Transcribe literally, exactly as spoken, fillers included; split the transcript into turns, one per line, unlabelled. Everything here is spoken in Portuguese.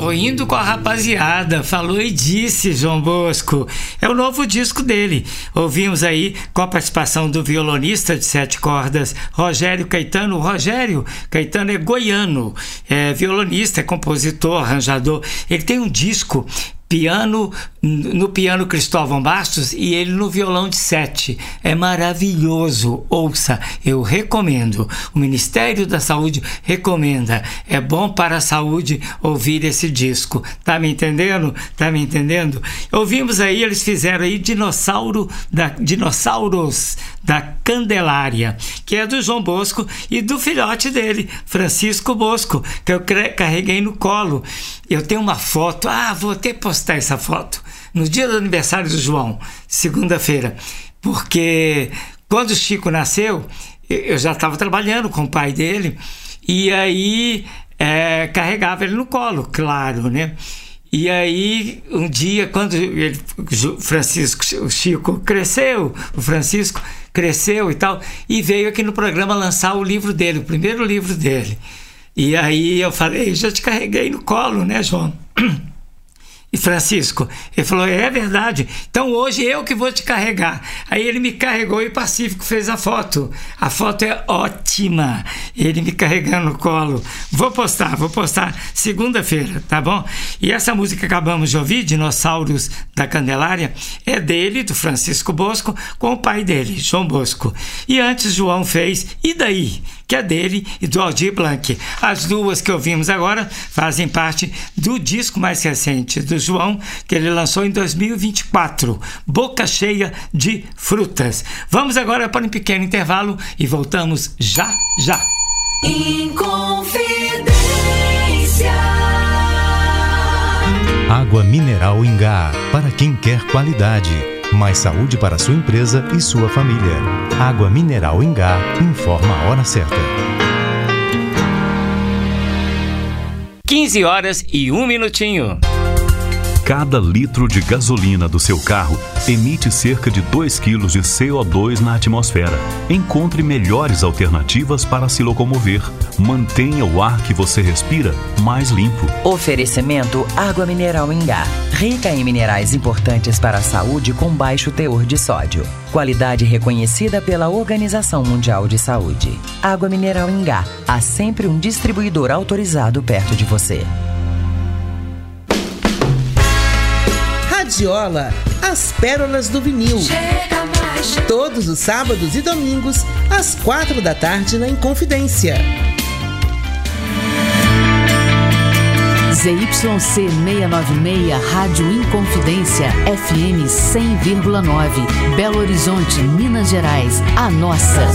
Tô indo com a rapaziada, falou e disse, João Bosco. É o novo disco dele. Ouvimos aí com a participação do violonista de sete cordas, Rogério Caetano. Rogério Caetano é goiano, é violonista, é compositor, arranjador. Ele tem um disco piano, no piano Cristóvão Bastos e ele no violão de sete. É maravilhoso, ouça, eu recomendo. O Ministério da Saúde recomenda. É bom para a saúde ouvir esse disco. Tá me entendendo? Tá me entendendo? Ouvimos aí, eles fizeram aí Dinossauro da, Dinossauros da Candelária, que é do João Bosco e do filhote dele, Francisco Bosco, que eu carreguei no colo. Eu tenho uma foto, ah, vou até postar essa foto, no dia do aniversário do João, segunda-feira, porque quando o Chico nasceu, eu já estava trabalhando com o pai dele, e aí é, carregava ele no colo, claro, né? E aí, um dia, quando ele, o Francisco, o Chico cresceu, o Francisco cresceu e tal, e veio aqui no programa lançar o livro dele, o primeiro livro dele. E aí eu falei, já te carreguei no colo, né, João? E Francisco, ele falou, é verdade, então hoje eu que vou te carregar. Aí ele me carregou e o Pacífico fez a foto. A foto é ótima, ele me carregando no colo. Vou postar, vou postar segunda-feira, tá bom? E essa música que acabamos de ouvir, Dinossauros da Candelária, é dele, do Francisco Bosco, com o pai dele, João Bosco. E antes João fez E Daí?, que é dele e do Aldir Blanc. As duas que ouvimos agora fazem parte do disco mais recente do João, que ele lançou em dois mil e vinte e quatro, Boca Cheia de Frutas. Vamos agora para um pequeno intervalo e voltamos já, já.
Inconfidência.
Água mineral Ingá, para quem quer qualidade. Mais saúde para sua empresa e sua família. Água mineral Ingá informa a hora certa.
quinze horas e um minutinho.
Cada litro de gasolina do seu carro emite cerca de dois quilos de C O dois na atmosfera. Encontre melhores alternativas para se locomover. Mantenha o ar que você respira mais limpo.
Oferecimento Água Mineral Ingá. Rica em minerais importantes para a saúde com baixo teor de sódio. Qualidade reconhecida pela Organização Mundial de Saúde. Água Mineral Ingá. Há sempre um distribuidor autorizado perto de você.
Radiola, as pérolas do vinil. Todos os sábados e domingos, às quatro da tarde na Inconfidência.
Z Y C seiscentos e noventa e seis, Rádio Inconfidência, F M cem vírgula nove, Belo Horizonte, Minas Gerais, a nossa.